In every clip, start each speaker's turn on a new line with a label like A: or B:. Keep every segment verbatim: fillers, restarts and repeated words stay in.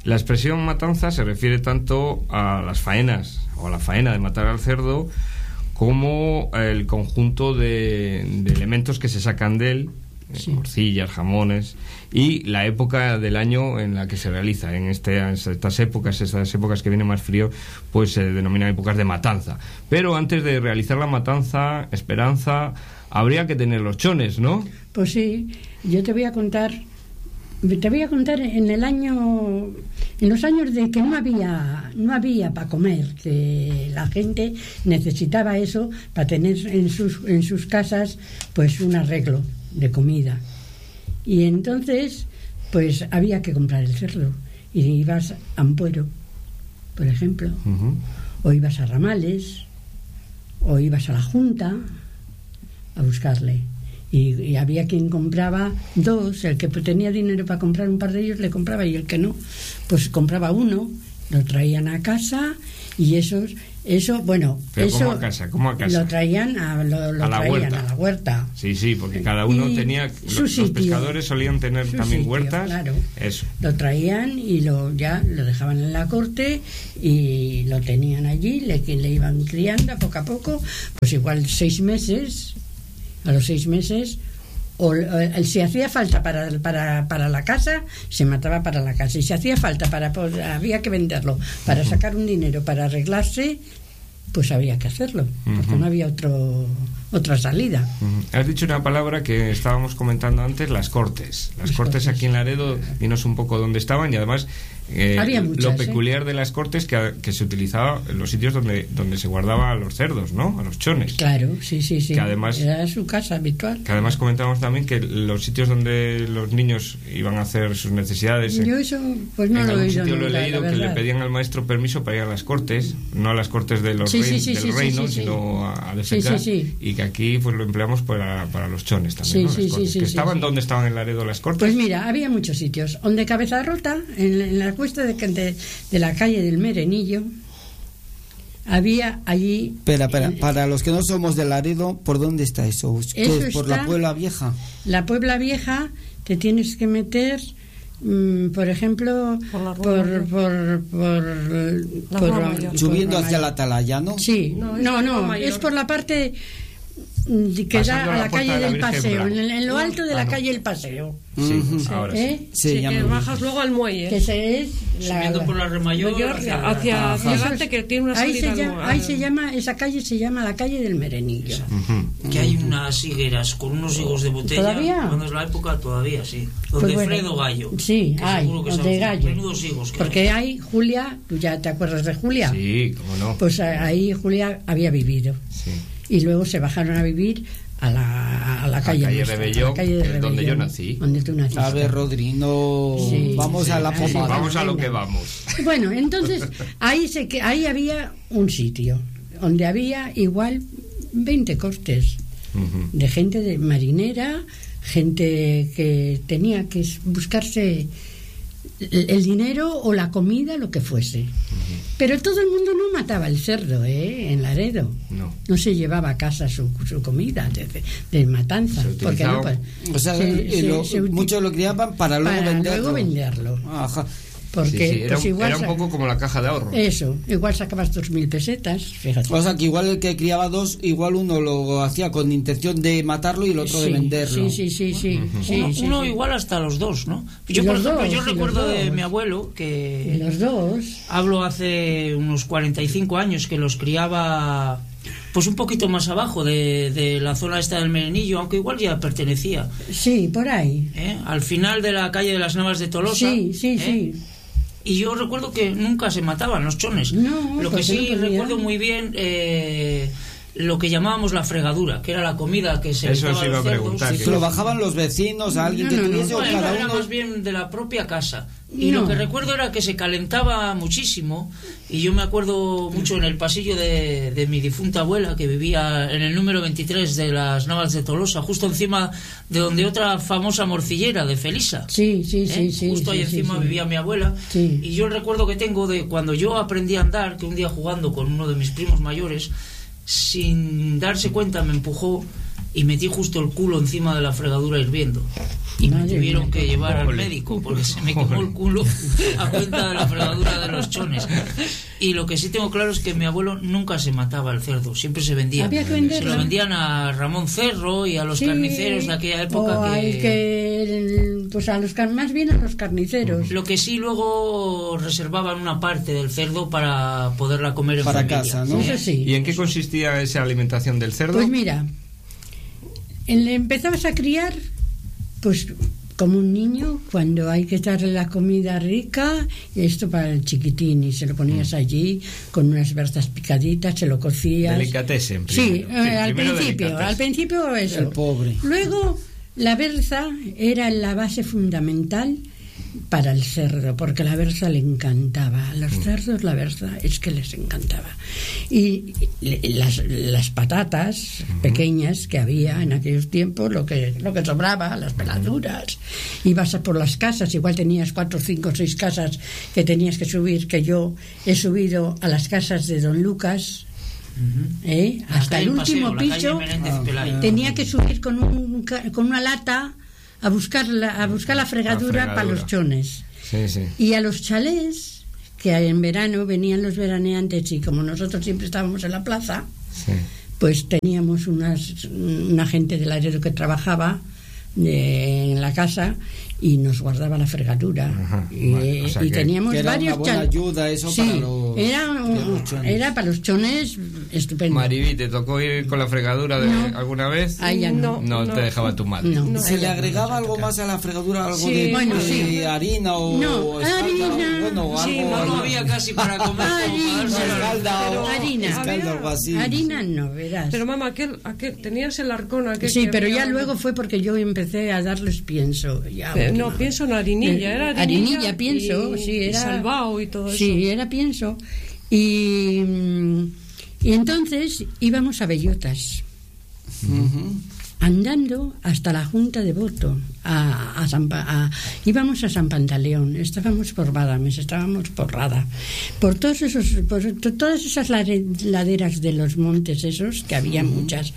A: La expresión matanza se refiere tanto a las faenas o a la faena de matar al cerdo como el conjunto de, de elementos que se sacan de él, sí. morcillas, jamones, y la época del año en la que se realiza. En este, estas épocas, estas épocas que viene más frío, pues se denominan épocas de matanza. Pero antes de realizar la matanza, Esperanza, habría que tener los chones, ¿no?
B: Pues sí, yo te voy a contar, te voy a contar en el año, en los años de que no había, no había para comer, que la gente necesitaba eso para tener en sus, en sus casas, pues un arreglo de comida. Y entonces pues había que comprar el cerdo y ibas a Ampuero, por ejemplo, uh-huh. o ibas a Ramales, o ibas a la Junta a buscarle, y, y había quien compraba dos. El que tenía dinero para comprar un par de ellos le compraba, y el que no pues compraba uno, lo traían a casa. Y esos, eso, bueno,
A: Pero
B: eso
A: ¿cómo a casa? ¿Cómo a casa?
B: Lo traían a, lo, lo
A: a, la
B: traían
A: huerta.
B: a la huerta.
A: Sí, sí, porque cada uno
B: y
A: tenía... Los,
B: sitio,
A: los pescadores solían tener también
B: sitio,
A: huertas.
B: Claro.
A: Eso.
B: Lo traían y lo ya lo dejaban en la corte y lo tenían allí, le, le iban criando a poco a poco, pues igual seis meses, a los seis meses... O, o si hacía falta para, para, para la casa, se mataba para la casa, y si hacía falta para, pues, había que venderlo para sacar un dinero para arreglarse, pues había que hacerlo, porque uh-huh. no había otro otra salida.
A: Uh-huh. Has dicho una palabra que estábamos comentando antes, las cortes. Las, las cortes, cortes aquí en Laredo, dinos un poco dónde estaban, y además eh, muchas, lo peculiar ¿eh? de las cortes que, que se utilizaba en los sitios donde donde se guardaba a los cerdos, ¿no? A los chones.
B: Claro, sí, sí, sí.
A: Que además,
B: era su casa habitual.
A: Que además comentábamos también que los sitios donde los niños iban a hacer sus necesidades.
B: Yo eso, pues no lo he oído.
A: Sitio
B: nunca,
A: lo he leído que le pedían al maestro permiso para ir a las cortes, no a las cortes de los
B: sí,
A: rey,
B: sí, sí,
A: del
B: sí,
A: reino,
B: sí, sí,
A: sino a, a defender,
B: sí, sí, sí.
A: y que aquí pues lo empleamos para, para los chones también,
B: sí,
A: ¿no?
B: sí,
A: Las cortes.
B: sí,
A: ¿Que
B: sí,
A: estaban
B: sí.
A: dónde estaban en Laredo las cortes?
B: Pues mira, había muchos sitios. Donde Cabeza Rota, en, en la cuesta de, de, de la calle del Merenillo, había allí...
C: Espera, espera, en, para los que no somos de Laredo, ¿por dónde está eso?
B: eso
C: ¿Por
B: está,
C: la Puebla Vieja?
B: La Puebla Vieja te tienes que meter... por ejemplo, por por, por, por, por
C: subiendo hacia la Atalaya, ¿no?
B: Sí, no, no, no es por la parte que da a la, la calle del Paseo, en, en lo alto de la ah, no. calle del Paseo.
A: Sí,
B: uh-huh.
A: sí, ahora
B: ¿Eh?
A: sí.
D: Sí, que bajas luego al muelle.
B: Que se es
D: la, subiendo por la Remayor hacia, hacia adelante, que tiene una
B: ahí
D: salida.
B: Se llama, ahí se llama, esa calle se llama la calle del Merenillo.
E: Uh-huh. Que hay unas higueras con unos higos de botella.
B: ¿Todavía?
E: Cuando es la época, todavía, sí. Donde pues bueno, Fredo Gallo.
B: Sí, hay, de Gallo.
E: Menudos higos.
B: Porque hay Julia, ¿tú ya te acuerdas de Julia?
A: Sí, cómo no.
B: Pues ahí Julia había vivido.
A: Sí.
B: Y luego se bajaron a vivir a la, a la calle,
A: calle Rebellón,
B: de
A: donde yo nací.
B: Donde tú naciste.
C: A ver, Rodrigo, sí, vamos sí, a la pomada.
A: Sí, vamos a lo que vamos.
B: Bueno, entonces ahí se que ahí había un sitio donde había igual veinte cortes uh-huh. de gente de marinera, gente que tenía que buscarse el, el dinero o la comida, lo que fuese. Uh-huh. Pero todo el mundo no mataba el cerdo, ¿eh? En Laredo.
A: No.
B: No se llevaba a casa su, su comida de, de, de matanza. Porque no, pues,
C: o sea, se, lo, se, muchos lo criaban para luego
B: para
C: venderlo.
B: Luego venderlo.
C: Ajá.
B: Porque
A: sí, sí, era,
B: pues igual
A: era un poco como la caja de ahorro.
B: Eso, igual sacabas dos mil pesetas, fíjate.
C: O sea, que igual el que criaba dos, igual uno lo hacía con intención de matarlo y el otro
B: sí,
C: de venderlo.
B: Sí, sí, sí, sí.
E: Uh-huh.
B: sí,
E: uno,
B: sí,
E: uno
B: sí.
E: igual hasta los dos, ¿no? Yo, por ejemplo, dos, yo recuerdo de mi abuelo que...
B: Y los dos.
E: Hablo hace unos cuarenta y cinco años que los criaba... Pues un poquito más abajo de, de la zona esta del Merenillo, aunque igual ya pertenecía.
B: Sí, por ahí.
E: ¿Eh? Al final de la calle de las Navas de Tolosa.
B: Sí, sí,
E: ¿eh?
B: sí.
E: Y yo recuerdo que nunca se mataban los chones.
B: No,
E: lo que sí no recuerdo muy bien, eh, lo que llamábamos la fregadura, que era la comida que se
A: Eso se iba a preguntar.
C: Si lo bajaban los vecinos a alguien
B: no,
C: que
B: no,
C: tuviese
B: no,
C: o
E: bueno,
C: cada
E: era
C: uno...
E: más bien de la propia casa. Y
B: no.
E: lo que recuerdo era que se calentaba muchísimo. Y yo me acuerdo mucho en el pasillo de, de mi difunta abuela, que vivía en el número veintitrés de las Navas de Tolosa, justo encima de donde otra famosa morcillera de Felisa.
B: Sí, sí,
E: ¿eh?
B: sí, sí.
E: Justo
B: sí,
E: ahí
B: sí,
E: encima
B: sí.
E: vivía mi abuela.
B: Sí.
E: Y yo el recuerdo que tengo de cuando yo aprendí a andar, que un día jugando con uno de mis primos mayores, sin darse cuenta me empujó y metí justo el culo encima de la fregadura hirviendo. Y me tuvieron que llevar al médico porque se me quemó el culo a cuenta de la fregadura de los chones. Y lo que sí tengo claro es que mi abuelo nunca se mataba el cerdo, siempre se vendía.
B: Había que venderlo.
E: Se lo vendían a Ramón Cerro y a los sí, carniceros de aquella época.
B: O
E: que...
B: al que, pues a los más bien a los carniceros.
E: Lo que sí luego reservaban una parte del cerdo para poderla comer en
C: para
E: familia.
C: casa, ¿no?
B: Eso sí.
A: ¿Y en qué consistía esa alimentación del cerdo?
B: Pues mira, le empezabas a criar, pues como un niño, cuando hay que darle la comida rica, esto para el chiquitín, y se lo ponías allí con unas berzas picaditas, se lo cocías.
A: Delicatessen,
B: sí,
A: primero.
B: eh, al principio, al principio eso.
C: El pobre.
B: Luego la berza era la base fundamental para el cerdo, porque la berza le encantaba. A los cerdos la berza es que les encantaba. Y las, las patatas uh-huh. pequeñas que había en aquellos tiempos, lo que, lo que sobraba, las peladuras. Ibas a por las casas, igual tenías cuatro, cinco, seis casas que tenías que subir, que yo he subido a las casas de Don Lucas. Uh-huh. ¿eh? Hasta el último paseo, piso ah, tenía que subir con, un, con una lata a buscar la, a buscar la fregadura, la fregadura para los chones.
A: Sí, sí.
B: Y a los chalés, que en verano venían los veraneantes, y como nosotros siempre estábamos en la plaza, sí. pues teníamos unas, una gente del Laredo que trabajaba de, en la casa y nos guardaba la fregadura. Ajá, y, bueno, o sea y que, teníamos
C: que era
B: varios
C: una buena
B: chal...
C: ayuda eso
B: sí,
C: para los,
B: era,
C: los
B: era para los chones estupendo.
A: Mariby, ¿te tocó ir con la fregadura de
B: no.
A: alguna vez?
B: Ah, ya no.
A: No,
B: no
A: te dejaba tu madre.
B: No, no,
C: ¿Se le agregaba algo más a la fregadura? ¿Algo
B: sí,
C: de,
B: bueno,
C: de
B: sí.
C: harina o
B: no,
C: escalda?
B: Harina.
C: Bueno,
E: sí,
C: algo,
E: no, no había casi para comer.
B: Harina.
C: Escalda o
B: harina.
C: escalda, algo así.
B: Harina no, verás.
F: Pero mamá, aquel, aquel, tenías el arcón aquel.
B: Sí,
F: que
B: pero
F: había...
B: ya luego fue porque yo empecé a darles pienso. Ya,
F: pero, no, pienso en harinilla. Era harinilla,
B: harinilla pienso,
F: y,
B: sí, era.
F: Y salvao y todo eso.
B: Sí, era pienso. Y, y entonces íbamos a bellotas. Uh-huh. Andando hasta la Junta de Voto, a, a San, a, íbamos a San Pantaleón, estábamos por Badames, estábamos por Rada, por todos esos, por todas esas laderas de los montes esos, que había muchas,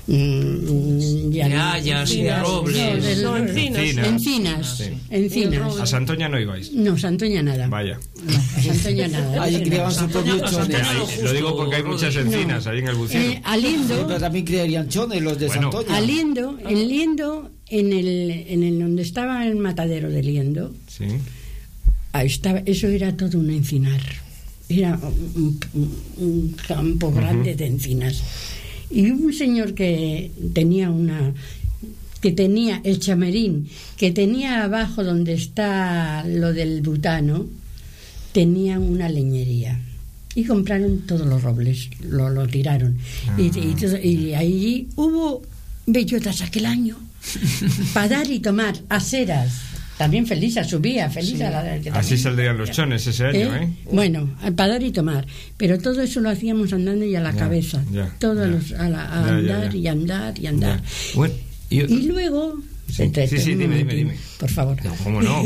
B: mmm,
E: de hayas y de robles,
B: no, de,
F: no, encinas,
B: encinas, encinas, sí. encinas.
A: A Santoña no ibais.
B: No, Santoña nada.
A: Vaya.
B: No, a Santoña nada.
C: Ahí criaban sus propios chones.
A: Lo digo porque hay muchas encinas no. ahí en el Bucino.
B: Eh, aliendo,
C: sí, pero también criarían chones los de bueno, Santoña.
B: Aliendo, en Liendo, en el, en el donde estaba el matadero de Liendo,
A: sí.
B: ahí estaba, eso era todo un encinar. Era un, un, un campo grande uh-huh. de encinas. Y un señor que tenía una que tenía el chamerín, que tenía abajo donde está lo del butano, tenía una leñería. Y compraron todos los robles, lo, lo tiraron. Ah. Y, y, todo, y ahí hubo bellotas aquel año para dar y tomar, aceras. También Felisa subía, Felisa.
A: Sí. La, Así saldrían los chones ese año, ¿eh? ¿eh?
B: Bueno, para dar y tomar. Pero todo eso lo hacíamos andando y a la
A: ya,
B: cabeza. Ya, Todos ya. Los, a, la, a ya, andar ya, ya. y andar y andar.
A: Bueno, y,
B: y luego...
A: Sí, entre, sí, sí dime, dime, dime.
B: Por favor.
A: No, ¿cómo no?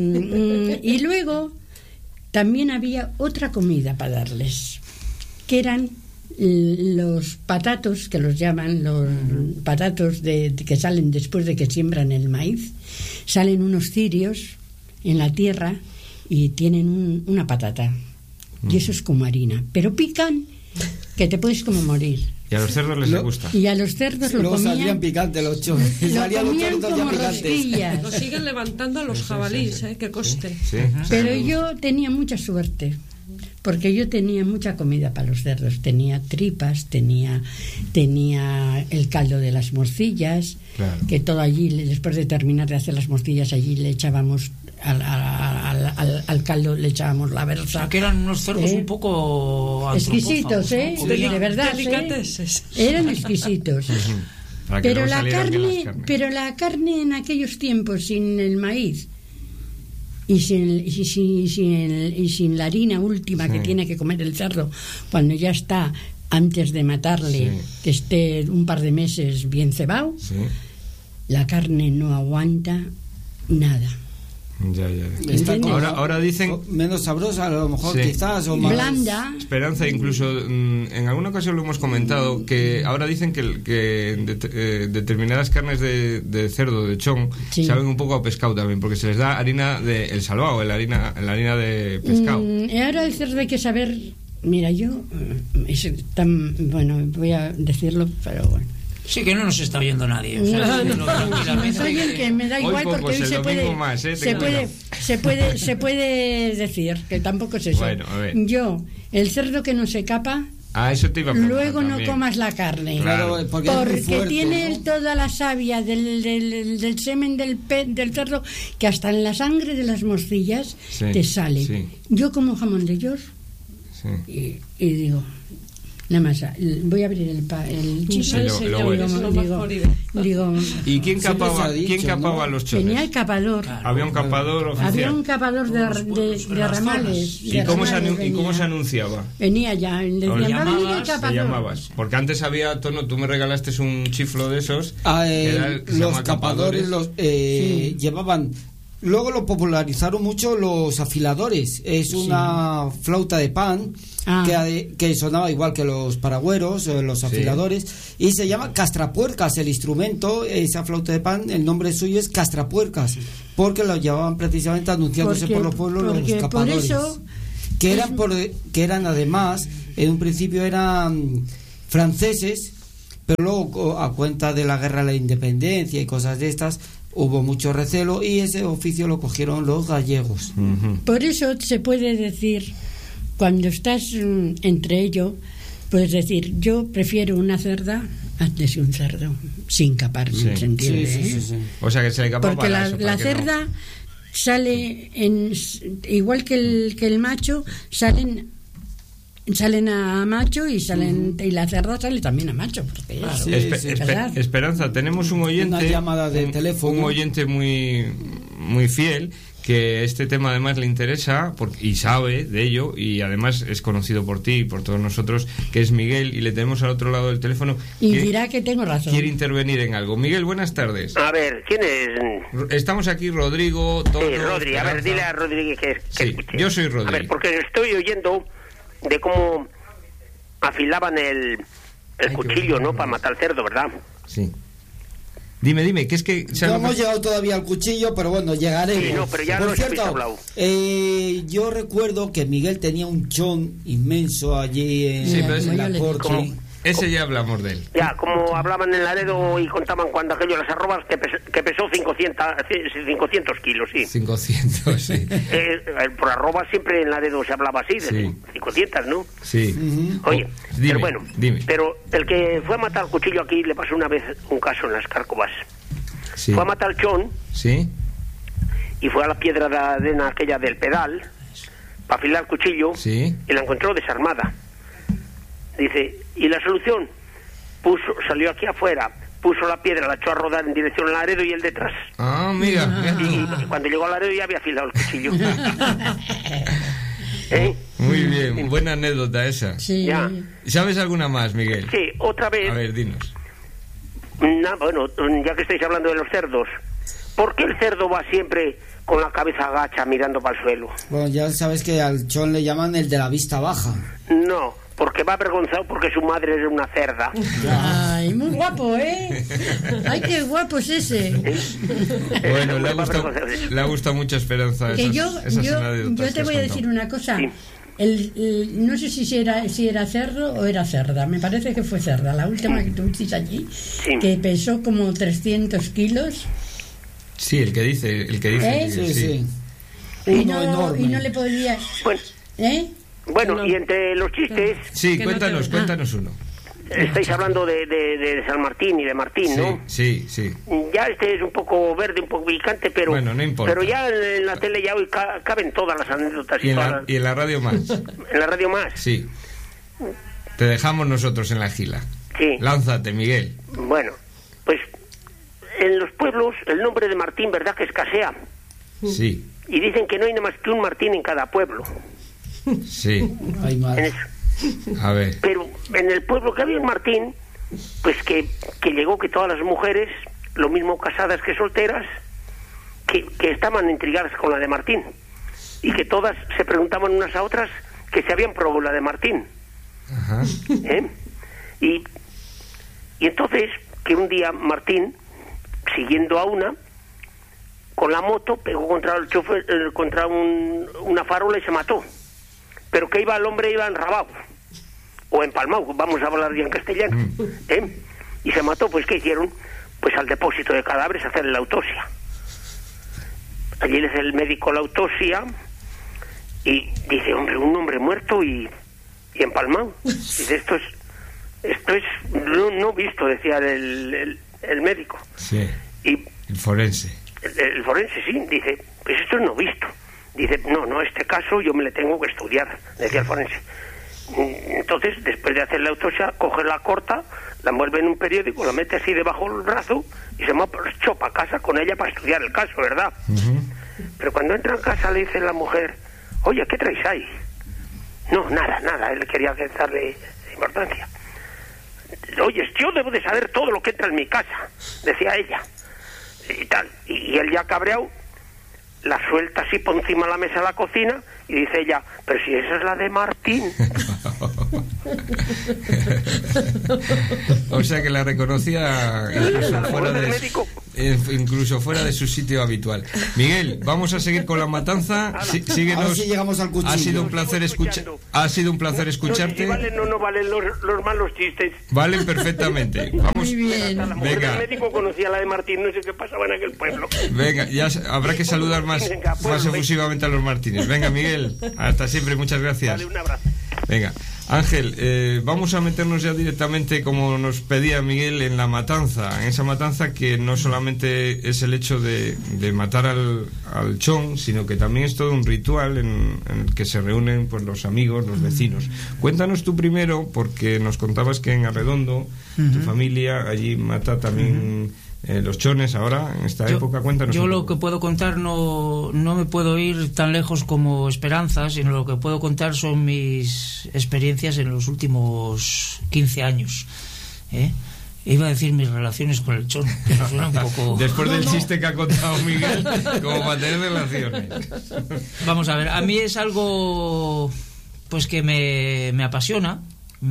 B: Y luego también había otra comida para darles, que eran los patatos, que los llaman los uh-huh. patatos de, de que salen después de que siembran el maíz. Salen unos cirios en la tierra y tienen un, una patata. Uh-huh. Y eso es como harina. Pero pican, que te puedes como morir.
A: Y a los cerdos les lo, gusta.
B: Y a los cerdos lo
C: Luego
B: comían.
C: salían picantes los chones.
B: Lo comían
C: los
B: como rosquillas.
F: Lo siguen levantando los jabalíes, sí, sí, sí. eh, que coste.
A: Sí, sí.
B: Pero yo tenía mucha suerte, porque yo tenía mucha comida para los cerdos. Tenía tripas, tenía tenía el caldo de las morcillas, claro. que todo allí, después de terminar de hacer las morcillas, allí le echábamos al, al, al, al caldo, le echábamos la berza. O sea,
E: que eran unos cerdos ¿eh? un poco
B: exquisitos, ¿eh?
E: ¿no?
B: de verdad, ¿eh? Eran exquisitos. pero la carne, pero la carne en aquellos tiempos sin el maíz y sin, y sin, sin, y sin la harina última sí. que tiene que comer el cerdo cuando ya está, antes de matarle, sí. que esté un par de meses bien cebado, sí. la carne no aguanta nada.
A: Ya, ya.
C: Está como-
A: Ahora, ahora dicen...
C: menos sabrosa, a lo mejor,
A: Sí.
C: quizás, o más
B: blanda.
A: Esperanza, incluso mm, en alguna ocasión lo hemos comentado, que ahora dicen que, que det- eh, determinadas carnes de, de cerdo, de chón,
B: Sí.
A: saben un poco a pescado también, porque se les da harina de el salvado, la harina, la harina de pescado.
B: Mm, y ahora el cerdo hay que saber. Mira, yo. mm, Es tan. Bueno, voy a decirlo, pero bueno.
E: Sí, que no nos está oyendo nadie. O sea,
B: No,
E: decirlo
B: no,
E: tranquilamente.
B: soy el que me da
A: Hoy
B: igual
A: pocos,
B: porque hoy
A: el
B: se
A: domingo
B: puede,
A: más, ¿eh?
B: se
A: Tengo
B: puede,
A: cuidado.
B: se puede, se puede decir que tampoco es eso.
A: Bueno, a ver.
B: Yo, el cerdo que no se capa,
A: Ah, eso te iba a preguntar
B: luego no
A: también.
B: comas la carne.
A: Claro.
C: Claro, porque, es muy
B: Porque
C: fuerte,
B: tiene
C: ¿no?
B: toda la savia del, del, del semen del, pe, del cerdo que hasta en la sangre de las morcillas
A: Sí,
B: te sale.
A: sí.
B: Yo como jamón de york
A: Sí.
B: y, y digo, nada más, voy a abrir el, pa, el chip.
F: Sí,
A: lo-
F: sí,
A: lo
F: ya
A: hueles.
F: es lo
B: digo,
F: mejor idea.
B: digo,
A: ¿Y quién
C: Siempre
A: capaba,
C: se ha dicho,
A: ¿quién capaba
C: ¿no?
A: los chones?
B: tenía el capador.
A: Había un capador oficial.
B: Había un capador de,
E: Todos los
B: de,
E: pueblos, en
B: de
E: las
B: ramales.
E: zonas.
B: de
A: ¿Y cómo, se
B: ramales
A: anu- ¿Y cómo
B: venía.
A: se anunciaba?
B: Venía ya, le
A: Lo
B: decían, va a venir el
E: llamabas, te
B: capador.
A: Te llamabas. Porque antes había, Tono, tú me regalaste un chiflo de esos.
C: Ah,
A: que
C: eh,
A: era el que se
C: los
A: llama
C: capadores los eh, llevaban. Luego lo popularizaron mucho los afiladores. Es una flauta de pan
B: Ah.
C: que, ade- que sonaba igual que los paragüeros, eh, los afiladores. Y se llama castrapuercas el instrumento, esa flauta de pan. El nombre suyo es castrapuercas, porque lo llevaban precisamente anunciándose
B: Porque-
C: por los pueblos
B: porque
C: los
B: por
C: capadores.
B: eso
C: que eran
B: es-
C: por, que eran además en un principio eran franceses, pero luego co- a cuenta de la guerra de la independencia y cosas de estas hubo mucho recelo y ese oficio lo cogieron los gallegos.
A: Ujú.
B: Por eso se puede decir, cuando estás mm, entre ello, puedes decir, yo prefiero una cerda antes que un cerdo, sin capar,
A: Sí.
B: ¿se entiende?
C: Sí, sí,
B: eh?
C: sí, sí.
A: O sea que se le capaba
B: Porque
A: para
B: la,
A: eso, para
B: la
A: que no-
B: cerda sale en igual que el que el macho, salen salen a macho y salen y la cerda sale también a macho, porque
E: Claro.
B: eso,
A: Espe-
C: sí,
A: espe-
B: ¿verdad?
A: Esperanza, tenemos un oyente,
C: Una llamada de
A: un,
C: teléfono.
A: un oyente muy muy fiel que este tema además le interesa porque, y sabe de ello y además es conocido por ti y por todos nosotros, que es Miguel, y le tenemos al otro lado del teléfono.
B: y
A: que
B: dirá que tengo razón.
A: quiere intervenir en algo. Miguel, buenas tardes.
G: A ver, ¿quién es?
A: Estamos aquí Rodrigo, Tono,
G: Sí, Rodri, a ver,
A: Esperanza.
G: dile a Rodri que, que
A: Sí,
G: escuche.
A: yo soy Rodri.
G: A ver, porque estoy oyendo de cómo afilaban el, el
A: Ay,
G: cuchillo,
A: qué
G: ¿no?
A: bueno.
G: Para matar cerdo, ¿verdad?
A: Sí. Dime, dime, que es que...
C: No
A: ¿sabes lo
C: hemos
A: que-
C: llegado todavía al cuchillo, pero bueno, llegaremos.
G: Sí, no, pero ya
C: Por
G: lo habéis
C: cierto,
G: hablado.
C: eh, yo recuerdo que Miguel tenía un chón inmenso allí en,
A: Sí, pero
C: en
A: ese-
C: la
B: yo le-
C: corte.
G: ¿Cómo?
A: Ese ya hablamos de él.
G: Ya, como hablaban en Laredo y contaban cuando aquello las arrobas, que, pes- que pesó cincuenta, cincuecientos kilos, sí.
A: cincuenta, sí.
G: Eh, eh, por arrobas siempre en Laredo se hablaba así, de
A: Sí.
G: cincuenta, ¿no?
A: Sí.
C: Ujú.
G: Oye,
A: Oh, dime,
G: pero bueno,
A: dime.
G: pero el que fue a matar el cuchillo aquí le pasó una vez un caso en las Cárcovas.
A: Sí.
G: Fue a matar al chón
A: Sí.
G: y fue a la piedra de arena aquella del pedal para afilar el cuchillo
A: Sí.
G: y la encontró desarmada. Dice, ¿y la solución? Puso, salió aquí afuera, puso la piedra, la echó a rodar en dirección al Laredo y él detrás.
A: Ah, mira. mira tú.
G: Y, y cuando llegó al Laredo ya había afilado el cuchillo. ¿Eh?
A: Muy bien, buena anécdota esa.
B: Sí.
G: Ya.
A: ¿Sabes alguna más, Miguel?
G: Sí, otra vez,
A: A ver, dinos.
G: na- bueno, ya que estáis hablando de los cerdos, ¿por qué el cerdo va siempre con la cabeza agacha mirando para el suelo?
C: Bueno, ya sabes que al chón le llaman el de la vista baja.
G: No, porque va avergonzado porque su madre es una cerda.
B: Ay, muy guapo, ¿eh? Ay, qué guapo es ese.
A: Bueno, le ha
G: Va
A: gustado,
G: avergonzado de eso.
A: le ha gustado mucho Esperanza
B: Que
A: esas,
B: yo,
A: esas
B: yo,
A: anécdotas
B: yo
A: que
B: te
A: has
B: voy a
A: contado.
B: decir una cosa.
G: Sí.
B: El, el- no sé si era, si era cerdo o era cerda. Me parece que fue cerda. La última que tuviste allí,
G: Sí.
B: que pesó como trescientos kilos.
A: Sí, el que dice, el que dice.
B: ¿Eh?
A: Miguel,
C: Sí, sí.
B: Y
C: Uno
B: no,
C: enorme.
B: y no le podía...
G: Bueno,
B: ¿Eh?
G: bueno
F: No.
G: y entre los chistes,
A: Sí,
F: Que no
A: cuéntanos,
F: te-
A: cuéntanos uno.
G: estáis hablando de, de, de San Martín y de Martín,
A: Sí,
G: ¿no?
A: sí, sí.
G: Ya este es un poco verde, un poco picante, pero
A: Bueno, no importa.
G: pero ya en, en la tele ya hoy ca- caben todas las anécdotas y,
A: Y en
G: todas
A: la,
G: las-
A: y en la radio más.
G: en la radio más.
A: Sí. Te dejamos nosotros en la gila.
G: Sí.
A: Lánzate, Miguel.
G: Bueno, pues en los pueblos el nombre de Martín, ¿verdad que escasea?
A: Sí,
G: Y dicen que no hay nada más que un Martín en cada pueblo.
A: sí.
C: Ay,
G: En
C: madre.
G: eso.
A: A ver.
G: Pero en el pueblo que había un Martín, pues que, que llegó que todas las mujeres, lo mismo casadas que solteras, que, que estaban intrigadas con la de Martín y que todas se preguntaban unas a otras que se habían probado la de Martín.
A: Ajá.
G: ¿Eh? Y, y entonces, que un día Martín, siguiendo a una, con la moto, pegó contra el chofer, eh, contra un, una farola y se mató. Pero que iba el hombre, iba enrabado, o empalmado, vamos a hablar ya en castellano. Mm. ¿Eh? Y se mató, pues ¿qué hicieron? Pues al depósito de cadáveres hacerle la autopsia. Allí le hace el médico la autopsia y dice, hombre, un hombre muerto y, y empalmado. Dice, esto es, esto es no, no visto, decía el, el, el médico.
A: Sí,
G: y
A: el forense.
G: El, el forense, sí, dice, pues esto es no visto. Dice, no, no, este caso yo me le tengo que estudiar, decía el forense. Entonces, después de hacer la autopsia, coge la corta, la envuelve en un periódico, la mete así debajo del brazo y se marchó para casa con ella para estudiar el caso, ¿verdad? Uh-huh. Pero cuando entra en casa le dice la mujer, oye, ¿qué traes ahí? No, nada, nada, él quería darle importancia. Oye, yo debo de saber todo lo que entra en mi casa, decía ella, y tal. Y, y él ya cabreado, la suelta así por encima de la mesa de la cocina y dice ella, pero si esa es la de Martín.
A: O sea que la reconocía incluso fuera de, eh, incluso fuera de su sitio habitual. Miguel, vamos a seguir con la matanza. Sí, síguenos.
C: A ver si llegamos al cuchillo.
A: Ha sido un placer escuchar. Ha sido un placer escucharte.
G: No, si valen o no valen los, los malos chistes.
A: Valen perfectamente. Vamos.
B: Muy bien.
G: La mujer
A: Venga.
G: del médico conocía a la de Martín, no sé qué pasaba en aquel pueblo.
A: Venga, ya habrá que saludar más,
G: Venga, pues,
A: más efusivamente a los Martínez. Venga, Miguel. Hasta siempre, muchas gracias.
G: Vale, un abrazo.
A: Venga, Ángel, eh, vamos a meternos ya directamente, como nos pedía Miguel, en la matanza. En esa matanza que no solamente es el hecho de, de matar al, al chon, sino que también es todo un ritual en, en el que se reúnen pues los amigos, los vecinos. Cuéntanos tú primero, porque nos contabas que en Arredondo, uh-huh, tu familia allí mata también... Uh-huh. Eh, los chones ahora, en esta
E: yo,
A: época, cuéntanos.
E: Yo lo que puedo contar no, no me puedo ir tan lejos como Esperanza, sino lo que puedo contar son mis experiencias en los últimos quince años. ¿eh? Iba a decir mis relaciones con el chon, pero suena un poco...
A: Después del no, chiste no. que ha contado Miguel, como para tener relaciones.
E: Vamos a ver, a mí es algo pues que me, me apasiona,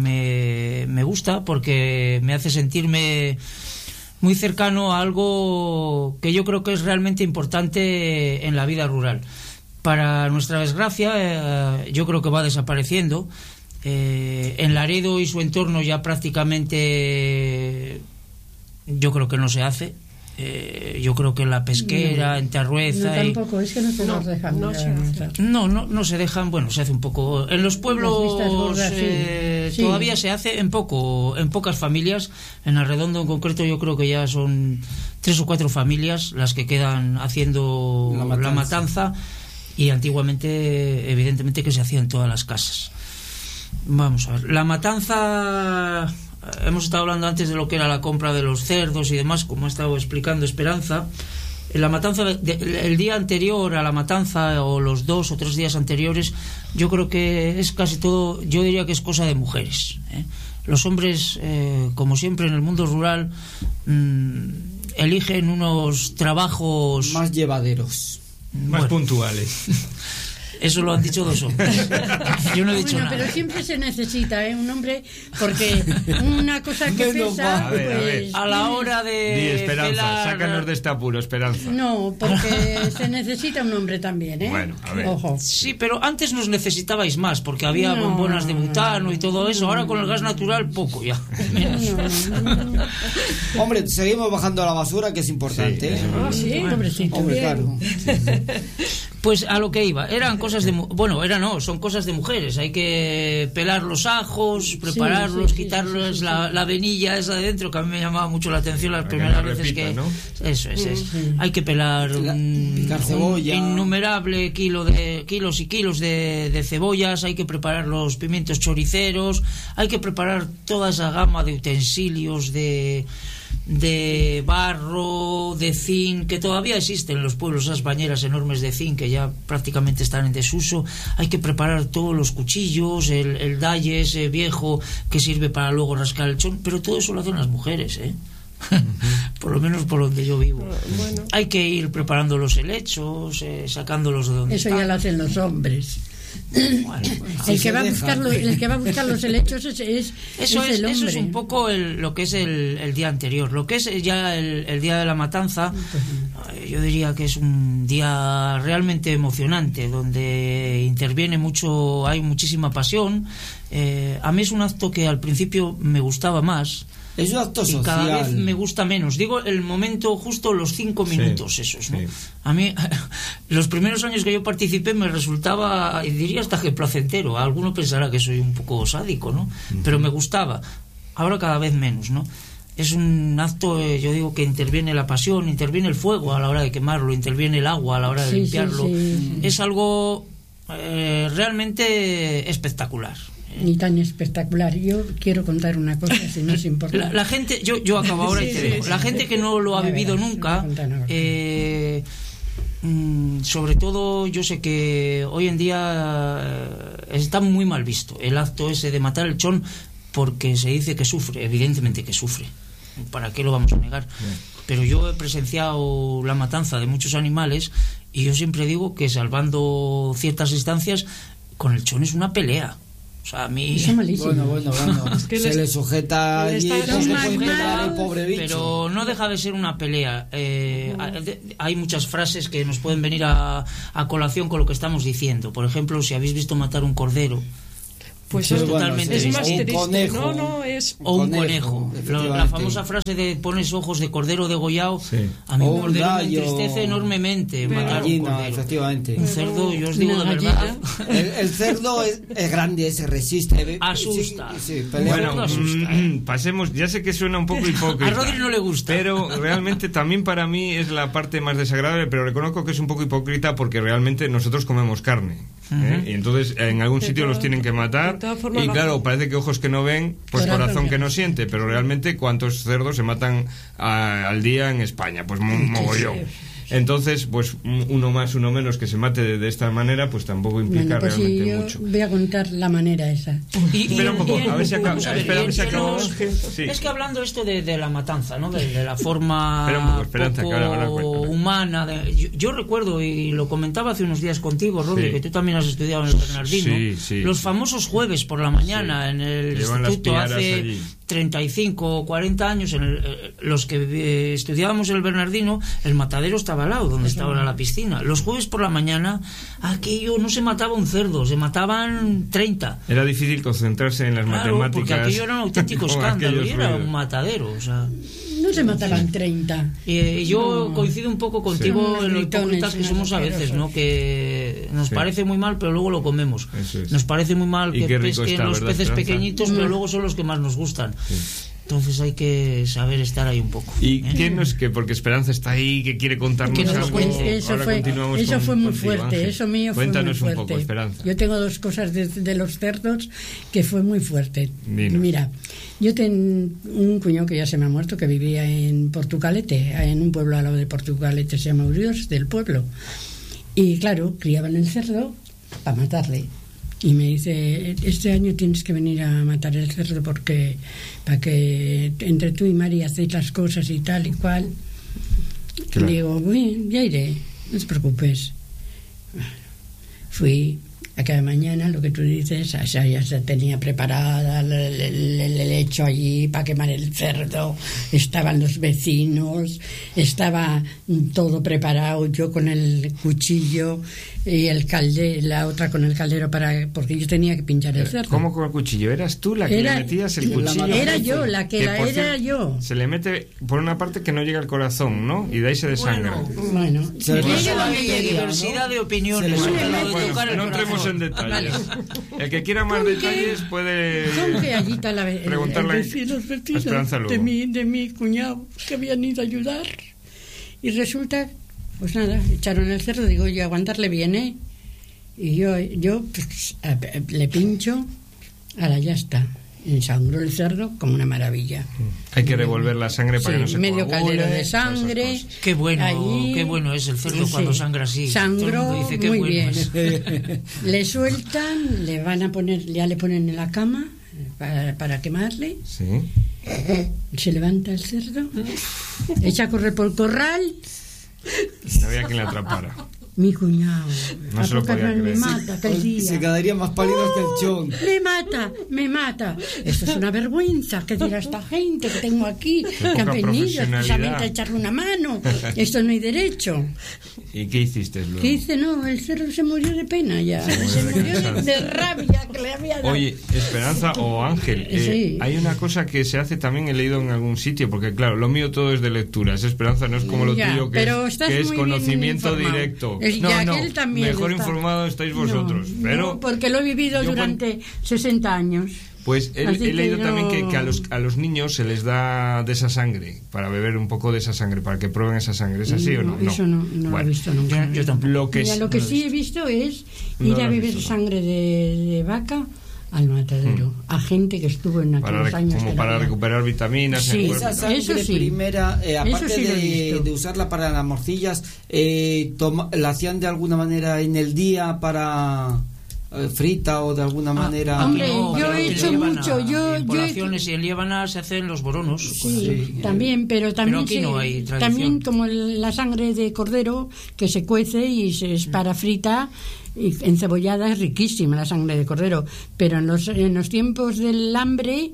E: me, me gusta, porque me hace sentirme muy cercano a algo que yo creo que es realmente importante en la vida rural. Para nuestra desgracia, eh, yo creo que va desapareciendo. Eh, en Laredo y su entorno ya prácticamente yo creo que no se hace. Eh, yo creo que en la Pesquera, no, en Tarrueza...
B: No, tampoco, y... es que no se no, nos dejan.
E: No, se no, no, no se dejan, bueno, se hace un poco... En los pueblos gordas, eh, sí. todavía sí. se hace en poco, en pocas familias. En Arredondo en concreto yo creo que ya son tres o cuatro familias las que quedan haciendo la matanza, la matanza y antiguamente, evidentemente, que se hacía en todas las casas. Vamos a ver, la matanza... Hemos estado hablando antes de lo que era la compra de los cerdos y demás, como ha estado explicando Esperanza. En la matanza, de, el día anterior a la matanza, o los dos o tres días anteriores, yo creo que es casi todo, yo diría que es cosa de mujeres. ¿eh? Los hombres, eh, como siempre en el mundo rural, mmm, eligen unos trabajos
C: más llevaderos,
A: bueno, más puntuales.
E: Eso lo han dicho dos hombres. Yo no he dicho
B: bueno,
E: nada.
B: Pero siempre se necesita ¿eh? un hombre, porque una cosa que pesa,
A: a ver, a, ver.
B: Pues,
E: a la hora de
A: Di, Esperanza,
E: pelar...
A: sácanos de este apuro, Esperanza.
B: No, porque se necesita un hombre también, ¿eh?
A: Bueno, a ver.
B: Ojo.
E: Sí, pero antes nos necesitabais más, porque había no, bombonas de butano y todo eso. Ahora con el gas natural, poco ya. Menos.
B: No, no, no.
C: Hombre, seguimos bajando a la basura, que es importante.
B: Sí, ah, sí, pobrecito.
C: Hombre, claro.
E: Pues a lo que iba, eran cosas de... Bueno, era no, son cosas de mujeres. Hay que pelar los ajos, prepararlos, sí, sí, quitarles sí, sí, sí, la, sí. la venilla esa de dentro, que a mí me llamaba mucho la atención las primeras veces repita, que... ¿no? Eso es, es. Sí. Hay que pelar un, un innumerable kilo de, kilos y kilos de, de cebollas, hay que preparar los pimientos choriceros, hay que preparar toda esa gama de utensilios, de... de barro, de zinc, que todavía existen en los pueblos, esas bañeras enormes de zinc que ya prácticamente están en desuso. Hay que preparar todos los cuchillos, el, el dalle ese viejo que sirve para luego rascar el chón, pero todo eso lo hacen las mujeres, ¿eh? Uh-huh. por lo menos por donde yo vivo.
F: Bueno.
E: Hay que ir preparando los helechos, eh, sacándolos de donde
B: Eso
E: están.
B: ya lo hacen los hombres.
E: Bueno, bueno.
B: el,
C: se
B: que va a
C: deja.
B: buscar lo- el que va a buscar los helechos es, es,
E: Eso
B: es
E: es,
B: el
E: eso
B: hombre.
E: es un poco el- lo que es el, el día anterior. Lo que es ya el, el día de la matanza, eh, yo diría que es un día realmente emocionante, donde interviene mucho, hay muchísima pasión. Eh, a mí es un acto que al principio me gustaba más.
C: Es un acto
E: Y cada
C: social.
E: vez me gusta menos. Digo el momento, justo los cinco
A: Sí,
E: minutos esos, ¿no?
A: sí.
E: A mí, los primeros años que yo participé me resultaba, y diría hasta que placentero. Alguno pensará que soy un poco sádico, ¿no? Pero me gustaba. Ahora cada vez menos, ¿no? Es un acto, eh, yo digo, que interviene la pasión, interviene el fuego a la hora de quemarlo, interviene el agua a la hora de
B: Sí, sí,
E: limpiarlo.
B: sí.
E: Es algo eh, realmente espectacular.
B: Ni tan espectacular. Yo quiero contar una cosa, si no es importante.
E: La, la gente, yo, yo acabo ahora y te dejo. La gente que no lo ha
B: Ya
E: vivido
B: verás,
E: nunca,
B: me contan ahora.
E: eh, mm, sobre todo yo sé que hoy en día eh, está muy mal visto el acto ese de matar el chón, porque se dice que sufre, evidentemente que sufre. ¿Para qué lo vamos a negar? Pero yo he presenciado la matanza de muchos animales y yo siempre digo que, salvando ciertas distancias, con el chón es una pelea. O sea, a mí...
B: Eso es malísimo.
C: Bueno, bueno, bueno.
F: que
C: se
F: les-
C: le sujeta
F: le
C: allí,
F: está-
C: no se
F: es
C: puede
F: más
C: pegar
F: malo,
C: el pobre bicho.
E: Pero no deja de ser una pelea. Eh, hay muchas frases que nos pueden venir a, a colación con lo que estamos diciendo. Por ejemplo, si habéis visto matar un cordero,
F: Pues
C: Sí,
F: es,
C: bueno,
E: totalmente
C: sí,
F: es más
C: un
F: triste.
C: conejo.
F: No, no, es...
E: o un
C: Conejo,
E: conejo. Lo- la
C: efectivamente.
E: famosa frase de pones ojos de cordero degollado.
A: Sí.
E: A mí
C: O
E: un
C: un
E: cordero me
C: gallo.
E: entristece enormemente
F: Pero-
E: matar un
C: Gallina,
E: cordero.
C: efectivamente.
E: Un cerdo, yo os digo
B: Una
E: de verdad.
B: gallina.
C: El, el cerdo es, es grande, se resiste.
E: Asusta.
C: Sí, sí, pelea.
E: Bueno,
A: Bueno,
E: asusta,
A: mm,
E: ¿eh?
A: mm, pasemos, ya sé que suena un poco hipócrita.
E: A Rodri no le gusta.
A: Pero realmente también para mí es la parte más desagradable, pero reconozco que es un poco hipócrita porque realmente nosotros comemos carne. ¿eh? Y entonces en algún
F: De
A: sitio
F: todas-
A: los tienen que matar.
F: de todas formas,
A: Y
F: la-
A: claro, parece que ojos que no ven, pues
B: Corazón
A: corazón
B: que
A: que
B: no
A: no siente. Pero realmente, ¿cuántos cerdos se matan a- al día en España? Pues mo- mogollón. Entonces, pues un- uno más, uno menos que se mate de, de esta manera, pues tampoco implica
B: Bueno, pues sí,
A: realmente
B: yo
A: mucho.
B: voy a contar la manera esa.
E: Y- y-
A: Espera un poco,
E: y-
A: a ver si acaba-
E: vamos a ver,
A: espera, a ver si
E: y entre
A: acabamos.
E: los-
A: Sí.
E: Es que hablando esto de, de la matanza, ¿no? De, de la forma
A: Espera un poco, Esperanza,
E: poco
A: que ahora- ahora cuento.
E: humana. de- yo, yo recuerdo, y lo comentaba hace unos días contigo, Rodri,
A: Sí.
E: que tú también has estudiado en el Bernardino,
A: Sí, sí.
E: los famosos jueves por la mañana
A: Sí.
E: en el
A: Llevan las
E: instituto
A: piaras
E: hace
A: allí.
E: treinta y cinco o cuarenta años, en el- eh, los que eh, estudiábamos en el Bernardino, el matadero estaba al lado, donde está ahora la piscina. Los jueves por la mañana, aquello no se mataba un cerdo, se mataban treinta.
A: Era difícil concentrarse en las
E: Claro,
A: matemáticas.
E: porque aquello era un auténtico
A: con
E: escándalo
A: aquellos
E: y era
A: ruidos.
E: un matadero, o sea...
B: No se mataban treinta.
E: Y eh, yo
B: No.
E: coincido un poco contigo
B: Sí.
E: en lo
B: Gritones,
E: hipócritas que somos a veces, ¿no? Que nos
A: Sí.
E: parece muy mal, pero luego lo comemos.
A: Eso es.
E: Nos parece muy mal
A: Y
E: que
A: qué rico
E: pesquen
A: está,
E: los
A: ¿verdad,
E: peces
A: Esperanza?
E: pequeñitos, pero
B: Mm.
E: luego son los que más nos gustan. Entonces hay que saber estar ahí un poco.
A: ¿Y
E: ¿eh?
A: quién nos que porque Esperanza está ahí que quiere contarnos
E: Que nos lo
A: algo?
E: cuente.
B: Eso
A: Ahora
B: fue,
A: continuamos
B: eso
A: con-
B: fue muy
A: contigo,
B: fuerte,
A: Ángel.
B: eso mío
A: Cuéntanos
B: fue muy
A: un
B: fuerte.
A: poco, Esperanza.
B: Yo tengo dos cosas de, de los cerdos que fue muy fuerte.
A: Dinos.
B: Mira, yo tengo un cuñado que ya se me ha muerto, que vivía en Portugalete, en un pueblo al lado de Portugalete, se llama Urios, del pueblo. Y claro, criaban el cerdo para matarle. Y me dice, este año tienes que venir a matar el cerdo porque para que entre tú y Mari hacéis las cosas y tal y cual.
A: Claro.
B: Y digo, bien, ya iré, no te preocupes. Fui aquella mañana, lo que tú dices, o sea, ya se tenía preparada el, el- el hecho allí para quemar el cerdo, estaban los vecinos, estaba todo preparado, yo con el cuchillo y el calde, la otra con el caldero para porque yo tenía que pinchar el cerdo.
A: ¿Cómo con el cuchillo? ¿Eras tú la que
B: Era-
A: le metías el
C: la
A: cuchillo?
C: mano-
B: Era yo, la que, la
A: por
B: era
A: cierto,
B: yo.
A: Se le mete por una parte que no llega al corazón, ¿no? Y de ahí se desangra.
E: Bueno,
B: Bueno,
C: Se le
E: por
C: pasa
E: eso
C: la
E: hay
C: bacteria,
E: diversidad
C: ¿no?
E: de opiniones
C: Se le
E: sobre
C: pasa
E: lo de
A: Bueno,
E: tocar el
A: no entremos
E: corazón.
A: en detalles.
E: Vale.
A: El que quiera más
B: ¿Con qué?
A: detalles puede
B: ¿Cómo que allí está la, el,
A: preguntarle
B: el vecino, los
A: a
B: vecinos
A: Esperanza luego.
B: de mi, de mi cuñado que habían ido a ayudar? Y resulta, pues nada, echaron el cerdo, digo, oye, aguantarle bien, ¿eh? Y yo, yo pues, a- a- le pincho, ahora ya está. Ensangró el cerdo como una maravilla.
A: Hay que revolver la sangre para
B: Sí,
A: que no se
B: medio
A: coagule,
B: caldero de
A: todas esas
B: sangre.
A: cosas.
E: Qué bueno,
B: Ahí-
E: qué bueno es el cerdo
B: Sí.
E: cuando sangra así. Todo el
B: Sangró
E: mundo dice, qué
B: muy
E: bueno
B: bien.
E: es.
B: Le sueltan, le van a poner, ya le ponen en la cama para, para quemarle.
A: Sí.
B: Se levanta el cerdo echa a correr por el corral.
A: No había quien la atrapara.
B: Mi cuñado,
A: no se lo podía
B: me
A: creer.
B: mata aquel día.
C: Se quedaría más pálido
B: ¡Oh!
C: que el chon.
B: Me mata, me mata. Esto es una vergüenza. ¿Qué dirá esta gente que tengo aquí? Que han venido expresamente a echarle una mano. Esto no hay derecho.
A: ¿Y qué hiciste luego?
B: ¿Qué hice? No, el cerdo se murió de pena ya. Se, se murió de, de rabia que le había dado.
A: Oye, Esperanza o Ángel, eh,
B: sí.
A: hay una cosa que se hace también, he leído en algún sitio, porque claro, lo mío todo es de lecturas. Esperanza no es como lo
B: ya,
A: tuyo, que es, que es conocimiento directo.
B: El,
A: no, no,
B: está.
A: mejor informados estáis vosotros.
B: No,
A: pero
B: no, porque lo he vivido durante cuando, sesenta años.
A: Pues he, he leído
B: que
A: también
B: no...
A: que, que a, los, a los niños se les da de esa sangre, para beber un poco de esa sangre, para que prueben esa sangre. ¿Es así
B: no,
A: o no?
B: Eso no, no bueno, lo he visto nunca.
E: Yo, yo tampoco.
A: Lo que,
B: Mira, lo que
A: no
B: sí he visto es
A: no
B: ir a beber visto, sangre de, de vaca al matadero, hmm. a gente que estuvo en aquellos
A: para,
B: años
A: como para recuperar vitaminas.
B: Sí,
A: en
C: esa sangre eso sí. primera, eh, aparte
B: sí
C: de, de usarla para las morcillas, eh, toma, la hacían de alguna manera en el día para eh, frita o de alguna manera.
B: Ah, hombre, no, yo he hecho mucho.
E: A,
B: yo,
E: en
B: yo
E: poblaciones
B: he...
E: y en Líbana se hacen los boronos.
B: Sí, sí, también, pero también,
E: pero aquí
B: se,
E: no hay tradición.
B: También como la sangre de cordero que se cuece y se es para frita. Y encebollada es riquísima la sangre de cordero, pero en los, en los tiempos del hambre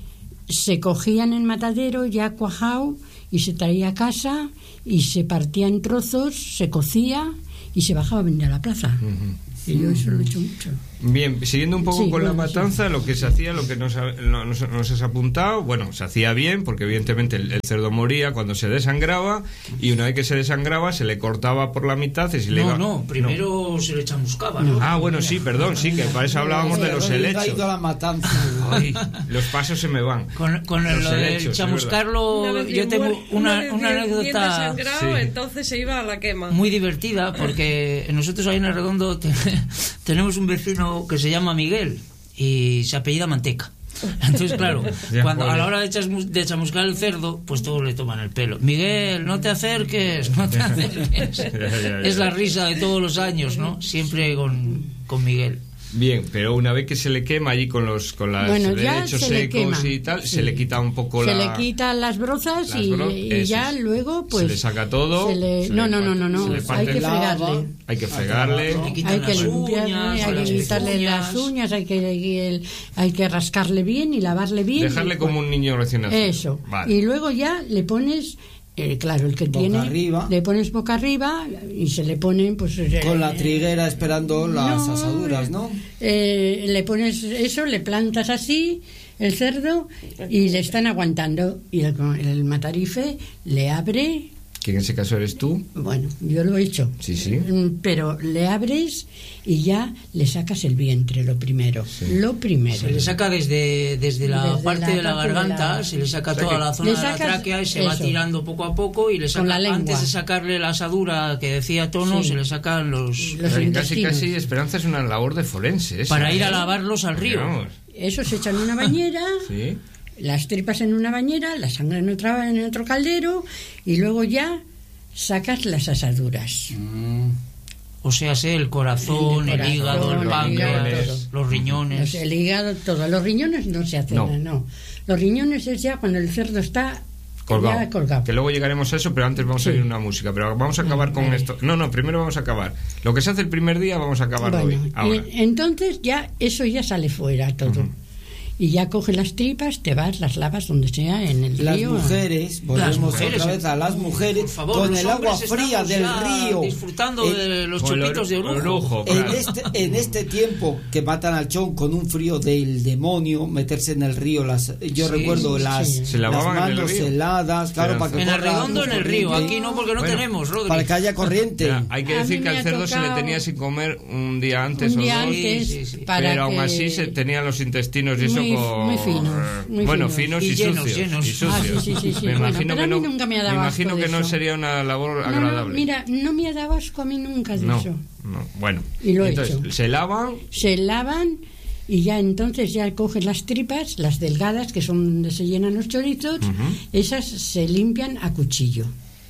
B: se cogían en matadero ya cuajado y se traía a casa y se partía en trozos, se cocía y se bajaba a vender a la plaza. Uh-huh. Y yo eso lo he hecho mucho.
A: Bien, siguiendo un poco
B: sí,
A: con
B: bueno,
A: la matanza, sí. Lo que se hacía, lo que nos, nos, nos has apuntado, bueno, se hacía bien, porque evidentemente el, el cerdo moría cuando se desangraba, y una vez que se desangraba se le cortaba por la mitad y se le
E: no,
A: iba...
E: no, primero no. se le chamuscaba, ¿no?
A: Ah, bueno, sí, perdón, sí, que para eso hablábamos de los helechos.
C: La matanza.
A: Ay, los pasos se me van.
E: Con, con el, lo del chamuscarlo, yo tengo una, una, una anécdota...
F: Sí. Entonces se iba a la quema.
E: Muy divertida, porque nosotros ahí en el Redondo te, tenemos un vecino que se llama Miguel y se apellida Manteca. Entonces, claro, cuando a la hora de, chasmus, de chamuscar el cerdo, pues todos le toman el pelo. Miguel, no te acerques, no te acerques. ya, ya, ya. Es la risa de todos los años, ¿no? Siempre con, con Miguel.
A: Bien, pero una vez que se le quema allí con los con las
B: bueno,
A: derechos secos y tal, sí. se le quita un poco
B: se
A: la...
B: Se le quitan las brozas
A: las
B: y,
A: bro...
B: y ya es. Luego pues...
A: Se le saca todo...
B: Se le...
A: Se
B: no,
A: le
B: no, no, no, no, hay que fregarle.
A: Hay que fregarle.
B: Hay que limpiarle, hay que quitarle
E: uñas.
B: las uñas, hay que, hay que rascarle bien y lavarle bien.
A: Dejarle
B: y,
A: como
B: bueno,
A: un niño recién nacido.
B: Eso.
A: Vale.
B: Y luego ya le pones... Eh, claro, el que
C: boca
B: tiene
C: arriba.
B: Le pones boca arriba y se le ponen pues
C: con
B: eh,
C: la triguera esperando las
B: no,
C: asaduras, ¿no?
B: Eh, le pones eso, le plantas así el cerdo y le están aguantando y el, el matarife le abre.
A: Que en ese caso eres tú.
B: Bueno, yo lo he hecho.
A: Sí, sí.
B: Pero le abres y ya le sacas el vientre, lo primero. Sí. Lo primero.
E: Se le saca desde, desde la desde parte la de la garganta, de la... se le saca o sea toda que... la zona de la tráquea y se eso. va tirando poco a poco y le saca,
B: la
E: antes de sacarle la asadura que decía Tono, sí. se le sacan los...
B: los
A: casi, casi Esperanza es una labor de forense. Esa,
E: para
A: ¿eh?
E: ir a lavarlos al río.
A: Vamos.
B: Eso se echa en una bañera.
A: Sí.
B: Las tripas en una bañera, la sangre en, otra, en otro caldero y luego ya sacas las asaduras.
E: Mm. O sea, sé, el corazón, el, corazón, el hígado, el páncreas, los riñones.
B: El hígado, todo. Los riñones no se hacen, no. no. Los riñones es ya cuando el cerdo está
A: colgado.
B: Ya colgado.
A: Que luego llegaremos a eso, pero antes vamos sí. a ir a una música. Pero vamos a acabar con
B: vale.
A: esto. No, no, primero vamos a acabar. Lo que se hace el primer día vamos a acabarlo
B: bueno,
A: hoy. Ahora.
B: Y entonces ya eso ya sale fuera todo. Uh-huh. Y ya coges las tripas, te vas, las lavas donde sea, en el
C: las
B: río.
C: Mujeres, volvemos las mujeres, otra vez a las mujeres,
E: favor,
C: con el agua fría del río.
E: Disfrutando el, de los chupitos de orujo.
A: orujo claro.
C: en, este, en este tiempo que matan al chon con un frío del demonio, meterse en el río. Las, yo sí, recuerdo
B: sí,
C: las,
B: sí.
A: Se
C: las manos heladas, claro,
A: Pero
C: para que
E: en el redondo, en el río. Aquí no, porque no bueno, tenemos, Rodri.
C: Para que haya corriente.
A: Mira, hay que decir que al cerdo se le tenía sin comer un día antes
B: un día
A: o dos.
B: Antes, sí, sí, sí. Para
A: pero
B: que...
A: aún así se tenían los intestinos y eso
B: muy,
A: con...
B: muy finos. Muy
A: bueno,
B: finos,
A: finos y,
E: y llenos,
A: sucios,
E: llenos.
A: y sucios.
B: Ah, sí, sí, sí, sí.
A: Me
B: bueno,
A: imagino que no,
B: nunca me, ha dado
A: me imagino que
B: de
A: no
B: eso.
A: sería una labor
B: no,
A: agradable.
B: No, mira, no me ha dado asco a mí nunca de
A: no,
B: eso.
A: No, bueno.
B: Y lo
A: entonces,
B: he hecho.
A: se lavan.
B: Se lavan y ya entonces ya coges las tripas, las delgadas, que son donde se llenan los chorizos, uh-huh. esas se limpian a cuchillo.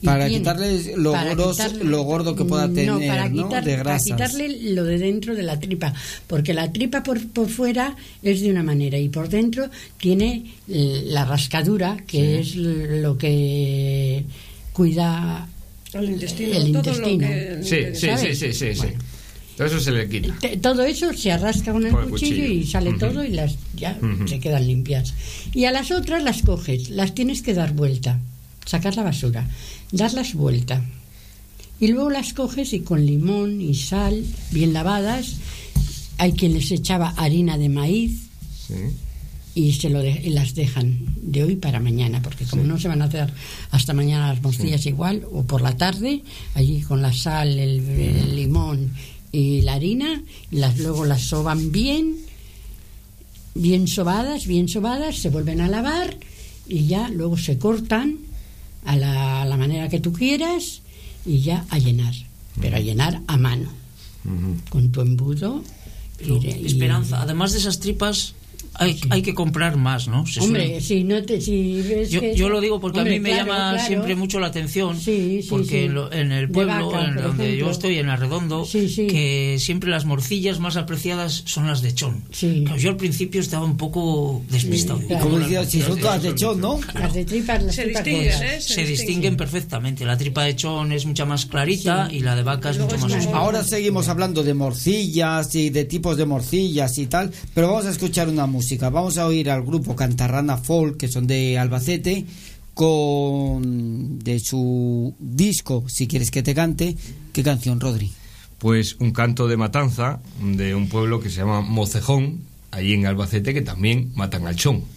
C: Para
B: tiene,
C: quitarle lo,
B: para
C: grosso,
B: quitarle,
C: lo gordo que pueda tener,
B: no, para,
C: ¿no?
B: quitar,
C: de
B: para
C: grasas.
B: quitarle lo de dentro de la tripa, porque la tripa por, por fuera es de una manera y por dentro tiene la rascadura, que sí. es lo que cuida
F: el intestino.
B: El
F: todo
B: intestino.
F: Lo que,
A: sí, sí, sí, sí, sí, bueno. sí. Todo eso se le quita.
B: Todo eso se arrasca con el,
A: con el
B: cuchillo,
A: cuchillo
B: y sale uh-huh. todo y las ya uh-huh. se quedan limpias. Y a las otras las coges, las tienes que dar vuelta, sacar la basura, darlas vuelta. Y luego las coges y con limón y sal, bien lavadas. Hay quien les echaba harina de maíz sí. y se lo de, y las dejan de hoy para mañana, porque como sí. no se van a hacer hasta mañana las morcillas sí. igual, o por la tarde, allí con la sal, el, el limón y la harina, las, luego las soban bien, bien sobadas, bien sobadas, se vuelven a lavar y ya luego se cortan a la, a la manera que tú quieras y ya a llenar, pero a llenar a mano, uh-huh. con tu embudo.
E: Pero, y, Esperanza, y, además de esas tripas hay, sí. hay que comprar más, ¿no? Se
B: hombre,
E: suele...
B: si no te, si ves
E: yo,
B: que
E: yo lo digo porque
B: hombre,
E: a mí me
B: claro,
E: llama
B: claro.
E: siempre mucho la atención,
B: sí, sí,
E: porque
B: sí.
E: En, lo, en el pueblo,
B: vaca,
E: en donde
B: ejemplo.
E: yo estoy, en Arredondo,
B: sí, sí.
E: que siempre las morcillas más apreciadas son las de chón.
B: Sí.
E: Claro, yo al principio estaba un poco despistado.
B: Sí, claro.
C: Como decía, si son todas de chón, ¿no?
B: Las de tripas, las
F: se
B: tripas
F: distinguen, ¿eh?
E: Se, se distinguen perfectamente. La tripa de chón es mucha más clarita sí. y la de vaca es mucho más oscura.
C: Ahora seguimos hablando de morcillas y de tipos de morcillas y tal, pero vamos a escuchar una música. Vamos a oír al grupo Cantarrana Folk, que son de Albacete, con de su disco Si quieres que te cante. ¿Qué canción, Rodri?
A: Pues un canto de matanza de un pueblo que se llama Mocejón, allí en Albacete, que también matan al chón.